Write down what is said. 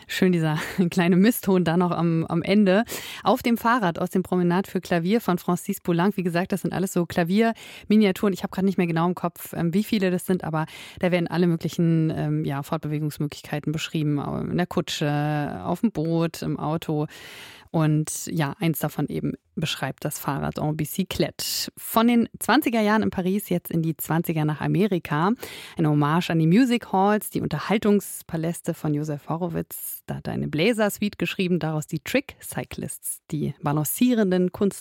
Schön dieser kleine Misston da noch am Ende. Auf dem Fahrrad aus dem Promenade für Klavier von Francis Poulenc. Wie gesagt, das sind alles so Klavierminiaturen. Ich habe gerade nicht mehr genau im Kopf, wie viele das sind, aber da werden alle möglichen Fortbewegungsmöglichkeiten beschrieben. In der Kutsche, auf dem Boot, im Auto. Und ja, eins davon eben beschreibt das Fahrrad en bicyclette. Von den 20er Jahren in Paris jetzt in die 20er nach Amerika. Eine Hommage an die Music Halls, die Unterhaltungspaläste von Josef Horowitz. Da hat er eine Bläser-Suite geschrieben, daraus die Trick Cyclists, die balancierenden